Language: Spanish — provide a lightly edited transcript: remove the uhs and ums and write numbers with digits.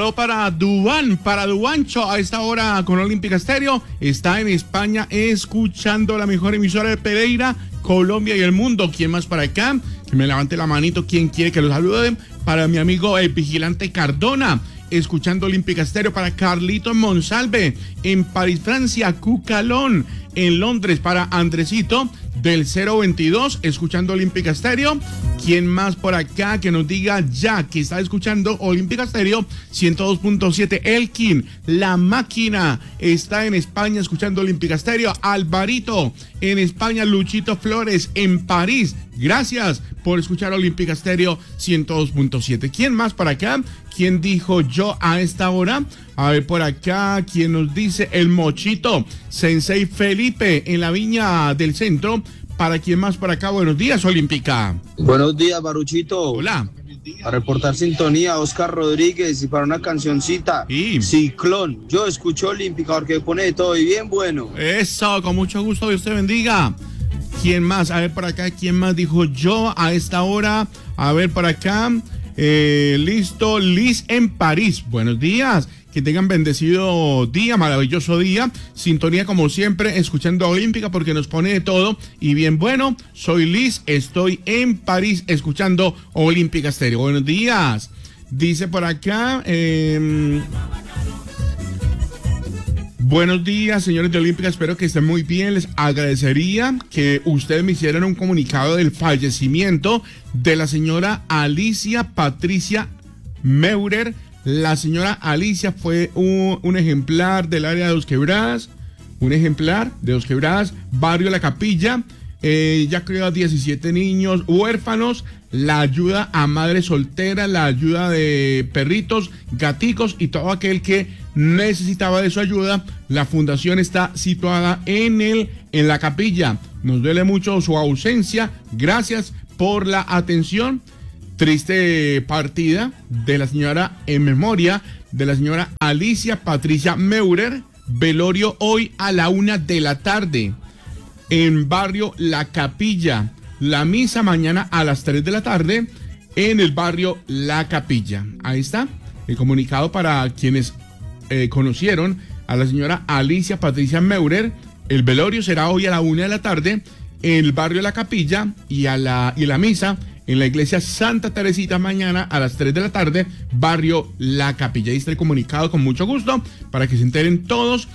saludo para Duancho, a esta hora con Olímpica Estéreo. Está en España escuchando la mejor emisora de Pereira, Colombia y el mundo. ¿Quién más para acá? Que me levante la manito. ¿Quién quiere que lo salude? Para mi amigo el Vigilante Cardona, escuchando Olímpica Estéreo. Para Carlito Monsalve, en París, Francia. Cucalón, en Londres. Para Andresito, del 022, escuchando Olímpica Estéreo. ¿Quién más por acá que nos diga ya que está escuchando Olímpica Estéreo 102.7? Elkin, la máquina, está en España escuchando Olímpica Estéreo. Alvarito, en España. Luchito Flores, en París. Gracias por escuchar Olímpica Estéreo 102.7. ¿Quién más por acá? ¿Quién dijo yo a esta hora? A ver por acá, ¿quién nos dice? El Mochito, Sensei Felipe, en la Viña del Centro. ¿Para quién más por acá? Buenos días, Olímpica. Buenos días, Baruchito. Hola. A reportar sintonía, Oscar Rodríguez, y para una cancioncita, Sí. Ciclón. Yo escucho Olímpica porque pone de todo y bien bueno. Eso, con mucho gusto, Dios te bendiga. ¿Quién más? A ver por acá, ¿quién más dijo yo a esta hora? A ver por acá, listo, Liz en París. Buenos días. Que tengan bendecido día, maravilloso día. Sintonía como siempre, escuchando Olímpica porque nos pone de todo. Y bien, bueno, soy Liz, estoy en París escuchando Olímpica Estéreo. Buenos días. Dice por acá, buenos días, señores de Olímpica, espero que estén muy bien. Les agradecería que ustedes me hicieran un comunicado del fallecimiento de la señora Alicia Patricia Meurer. La señora Alicia fue un ejemplar del área de Dos Quebradas, barrio La Capilla. Ya crió a 17 niños huérfanos, la ayuda a madres solteras, la ayuda de perritos, gaticos y todo aquel que necesitaba de su ayuda. La fundación está situada en La Capilla. Nos duele mucho su ausencia. Gracias por la atención. Triste partida de la señora, en memoria de la señora Alicia Patricia Meurer. Velorio hoy a la 1 de la tarde en barrio La Capilla. La misa mañana a las 3 de la tarde en el barrio La Capilla. Ahí está el comunicado para quienes conocieron a la señora Alicia Patricia Meurer. El velorio será hoy a la 1 de la tarde en el barrio La Capilla y la misa en la iglesia Santa Teresita mañana a las 3 de la tarde, barrio La Capilla. Ahí está el comunicado con mucho gusto para que se enteren todos